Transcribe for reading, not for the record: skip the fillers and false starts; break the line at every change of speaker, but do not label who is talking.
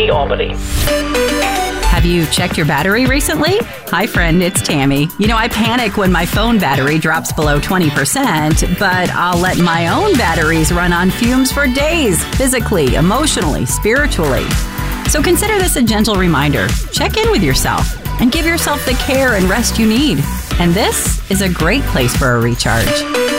Albany.
Have you checked your battery recently? Hi, friend, it's Tammy. I panic when my phone battery drops below 20%, but I'll let my own batteries run on fumes for days, physically, emotionally, spiritually. So consider this a gentle reminder. Check in with yourself and give yourself the care and rest you need. And this is a great place for a recharge.